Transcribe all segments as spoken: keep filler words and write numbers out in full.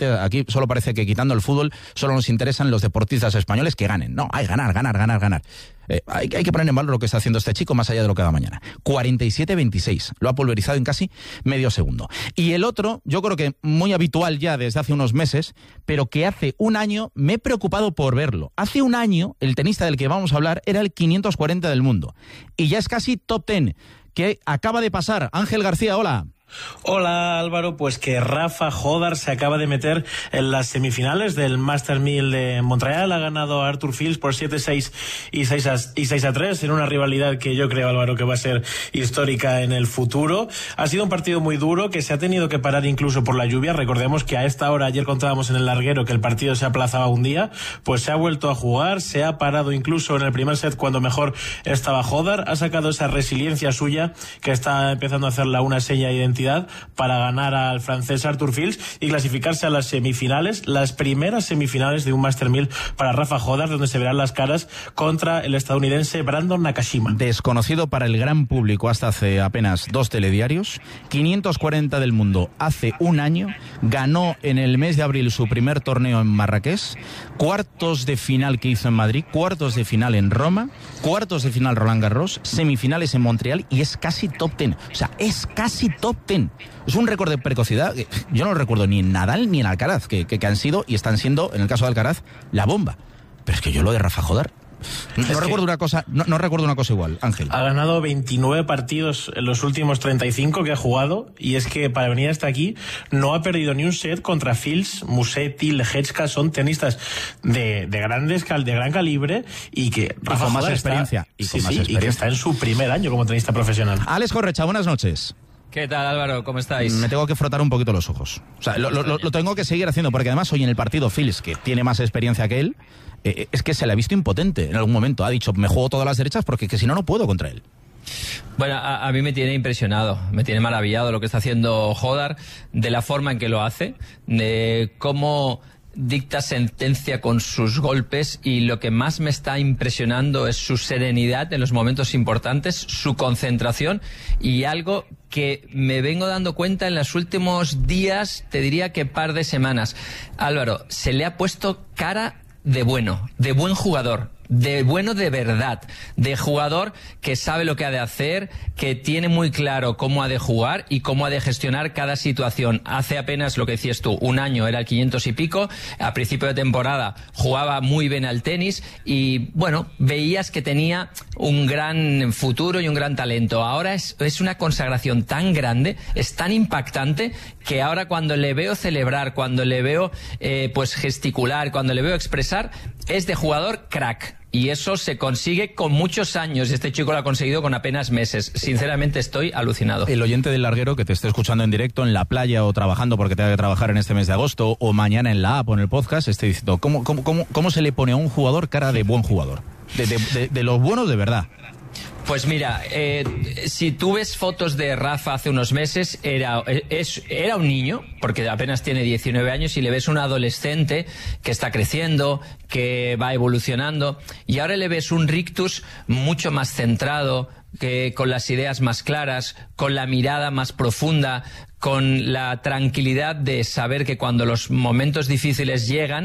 aquí solo parece que quitando el fútbol solo nos interesan los deportistas españoles que ganen. No, hay ganar, ganar, ganar, ganar. Eh, hay, hay que poner en valor lo que está haciendo este chico más allá de lo que haga mañana. cuarenta y siete veintiséis, lo ha pulverizado en casi medio segundo. Y el otro, yo creo que muy habitual ya desde hace unos meses, pero que hace un año me he preocupado por verlo. Hace un año el tenista del que vamos a hablar era el quinientos cuarenta del mundo y ya es casi top diez, que acaba de pasar. Ángel García, hola. Hola Álvaro, pues que Rafa Jodar se acaba de meter en las semifinales del Masters mil de Montreal. Ha ganado a Arthur Fils por siete seis y seis a tres en una rivalidad que yo creo, Álvaro, que va a ser histórica en el futuro. Ha sido un partido muy duro que se ha tenido que parar incluso por la lluvia. Recordemos que a esta hora, ayer contábamos en el larguero que el partido se aplazaba un día, pues se ha vuelto a jugar, se ha parado incluso en el primer set cuando mejor estaba Jodar. Ha sacado esa resiliencia suya que está empezando a hacerla una seña de identidad para ganar al francés Arthur Fils y clasificarse a las semifinales, las primeras semifinales de un Master mil para Rafa Jodar, donde se verán las caras contra el estadounidense Brandon Nakashima. Desconocido para el gran público hasta hace apenas dos telediarios, quinientos cuarenta del mundo hace un año, ganó en el mes de abril su primer torneo en Marrakech, cuartos de final que hizo en Madrid, cuartos de final en Roma, cuartos de final Roland Garros, semifinales en Montreal y es casi top diez. O sea, es casi top diez. Es un récord de precocidad que yo no lo recuerdo ni en Nadal ni en Alcaraz, que, que, que han sido y están siendo, en el caso de Alcaraz, la bomba. Pero es que yo lo de Rafa Jodar no, no recuerdo una cosa, no, no recuerdo una cosa igual, Ángel. Ha ganado veintinueve partidos en los últimos treinta y cinco que ha jugado, y es que para venir hasta aquí no ha perdido ni un set contra Fils, Musetti, Lehecka. Son tenistas de, de grandes de gran calibre y que Rafa con más experiencia está, y, con sí, más sí, experiencia. y que está en su primer año como tenista profesional. Alex Correcha, buenas noches. ¿Qué tal, Álvaro? ¿Cómo estáis? Me tengo que frotar un poquito los ojos. O sea, lo, lo, lo tengo que seguir haciendo, porque además hoy en el partido Fils, que tiene más experiencia que él, eh, es que se le ha visto impotente en algún momento. Ha dicho, me juego todas las derechas porque que si no, no puedo contra él. Bueno, a, a mí me tiene impresionado, me tiene maravillado lo que está haciendo Jodar, de la forma en que lo hace, de cómo dicta sentencia con sus golpes, y lo que más me está impresionando es su serenidad en los momentos importantes, su concentración, y algo que me vengo dando cuenta en los últimos días, te diría que par de semanas. Álvaro, se le ha puesto cara de bueno, de buen jugador, de bueno de verdad, de jugador que sabe lo que ha de hacer, que tiene muy claro cómo ha de jugar y cómo ha de gestionar cada situación. Hace apenas, lo que decías tú, un año era el quinientos y pico, a principio de temporada jugaba muy bien al tenis y, bueno, veías que tenía un gran futuro y un gran talento. Ahora es, es una consagración tan grande, es tan impactante, que ahora cuando le veo celebrar, cuando le veo eh, pues gesticular, cuando le veo expresar, es de jugador crack. Y eso se consigue con muchos años, y este chico lo ha conseguido con apenas meses. Sinceramente estoy alucinado. El oyente del larguero que te esté escuchando en directo en la playa o trabajando porque tenga que trabajar en este mes de agosto, o mañana en la app o en el podcast, esté diciendo, ¿cómo, cómo, cómo, cómo se le pone a un jugador cara de buen jugador? De, de, de, de los buenos de verdad. Pues mira, eh, si tú ves fotos de Rafa hace unos meses, era, es, era un niño, porque apenas tiene diecinueve años, y le ves un adolescente que está creciendo, que va evolucionando, y ahora le ves un rictus mucho más centrado, que con las ideas más claras, con la mirada más profunda, con la tranquilidad de saber que cuando los momentos difíciles llegan,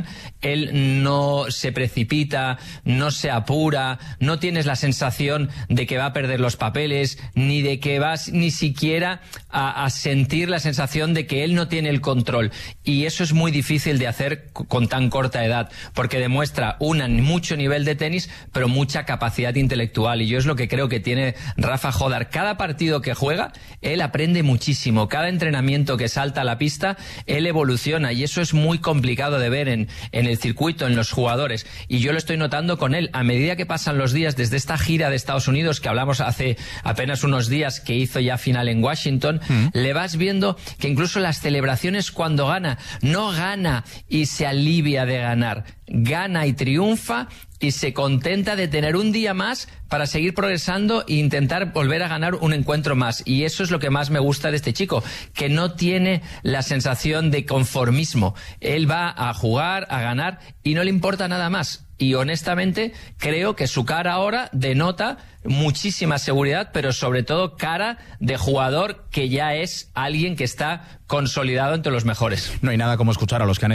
él no se precipita, no se apura, no tienes la sensación de que va a perder los papeles, ni de que vas ni siquiera a, a sentir la sensación de que él no tiene el control. Y eso es muy difícil de hacer con tan corta edad, porque demuestra un mucho nivel de tenis, pero mucha capacidad intelectual. Y yo es lo que creo que tiene Rafa Jodar. Cada partido que juega, él aprende muchísimo. Cada entrenamiento que salta a la pista, él evoluciona, y eso es muy complicado de ver en, en el circuito, en los jugadores, y yo lo estoy notando con él. A medida que pasan los días desde esta gira de Estados Unidos, que hablamos hace apenas unos días, que hizo ya final en Washington, mm. le vas viendo que incluso las celebraciones cuando gana, no gana y se alivia de ganar, gana y triunfa y se contenta de tener un día más para seguir progresando e intentar volver a ganar un encuentro más. Y eso es lo que más me gusta de este chico, que no tiene la sensación de conformismo. Él va a jugar, a ganar, y no le importa nada más. y honestamente creo que su cara ahora denota muchísima seguridad, pero sobre todo cara de jugador que ya es alguien que está consolidado entre los mejores. No hay nada como escuchar a los que han